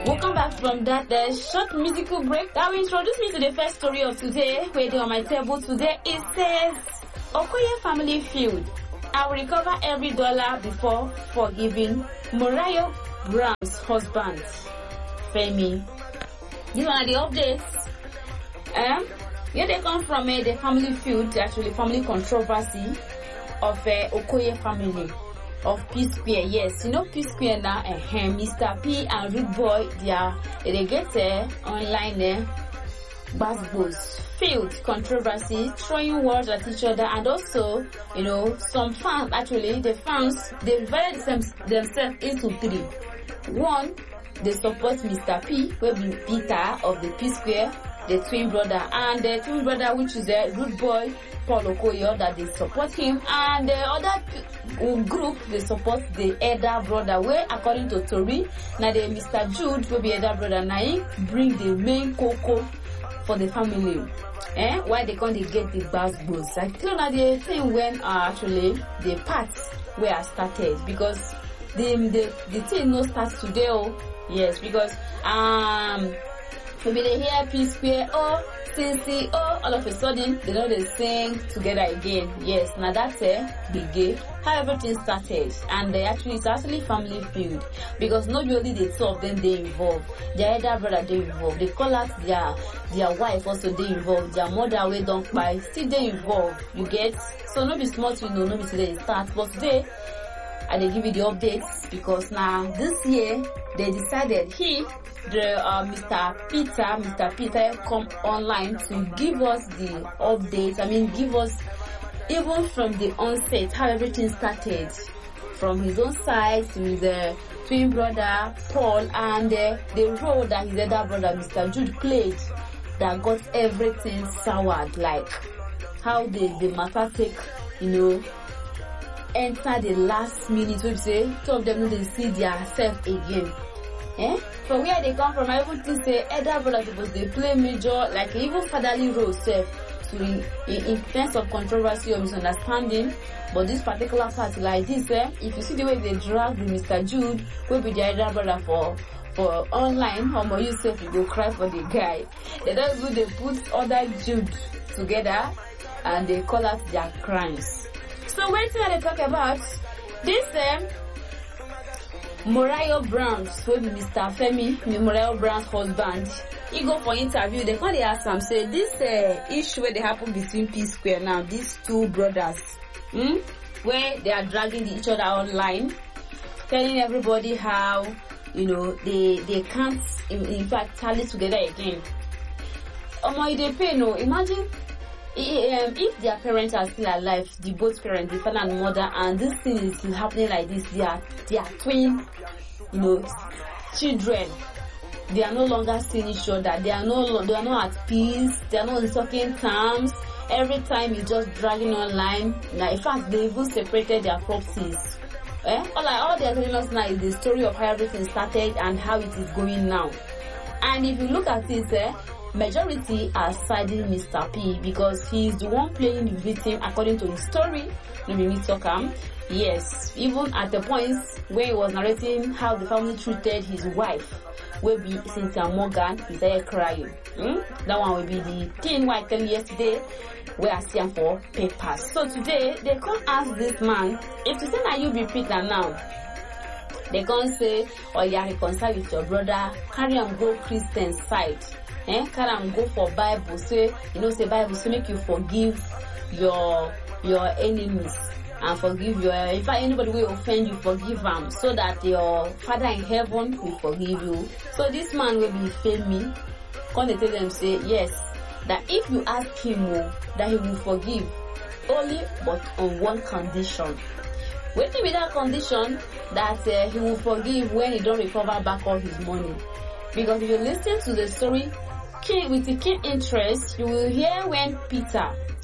Welcome back from that short musical break. That will introduce me to the first story of today. Waiting on my table today, it says, Okoye family feud. I will recover every dollar before forgiving Mariah Brown's husband, Femi. These are the updates. Here they come from the family feud, actually family controversy of Okoye family of P Square. Yes, you know P Square now. Mr. P and Rude Boy, they get online basketballs, field controversy, throwing words at each other, and also, you know, some fans, actually, the fans, they divided themselves into three. One, they support Mr. P, who be Peter of the P Square, the twin brother, and the twin brother, which is the Rude Boy, Paul Okoye, that they support him, and the other group, they support the elder brother, where according to Tori, now the Mr. Jude, will be elder brother, now he bring the main cocoa for the family. Why they can't get the basketballs? I think that the thing when actually the parts were started, because the thing no starts today. Oh yes, because maybe they hear P Square, Cincy, all of a sudden they know they sing together again. Yes, now that's big game. How everything started, and it's actually family feud, because not only the two of them they involved, their elder brother they involved, they call out their wife also they involved, their mother we don't buy still they involved. You get, so no be smart, you know, no be today start, but today I they give you the updates, because now this year they decided Mr. Peter come online to give us the updates. I mean, give us even from the onset how everything started, from his own side to his twin brother Paul, and the role that his elder brother Mr. Jude played that got everything soured, like how the matter take, you know, enter the last minute. We say two of them know they see their self again. From where they come from, I even think say elder brother supposed they play major, like even fatherly role self, to in terms of controversy or misunderstanding. But this particular part like this, if you see the way they drag the Mr. Jude, will be the elder brother for online, how you self you go cry for the guy. They don't do, they put other Jude together and they call out their crimes. So when they talk about this Mariah Brown's, will be Mr. Femi, Mariah Brown's husband, he go for interview. They can't ask him, say this issue where they happen between P Square now, these two brothers, where they are dragging each other online, telling everybody how, you know, they can't in fact tally together again. They pay no. Imagine if their parents are still alive, the both parents, the father and mother, and this thing is happening like this, they are twin, you know, children. They are no longer seeing each other. They are not at peace. They are not in talking terms. Every time you just dragging online. Now, in fact, they even separated their properties. All they are telling us now is the story of how everything started and how it is going now. And if you look at it, majority are siding Mr. P, because he is the one playing the victim according to his story. Maybe Mr. Cam. Yes, even at the point where he was narrating how the family treated his wife, will be Cynthia Morgan, he started crying. That one will be the thing where I tell you yesterday, where I see him for papers. So today, they can't ask this man, if you say that you be Peter now, they can't say, oh yeah, reconcile with your brother, carry him go Christian side. Carry him go for Bible, say, you know, say Bible, so make you forgive your enemies. And forgive if anybody will offend you, forgive them, so that your Father in heaven will forgive you. So this man will be Femi. Can they tell them, say yes, that if you ask him that he will forgive, only but on one condition. Waiting with that condition, that he will forgive when he don't recover back all his money. Because if you listen to the story with the keen interest, you will hear when Peter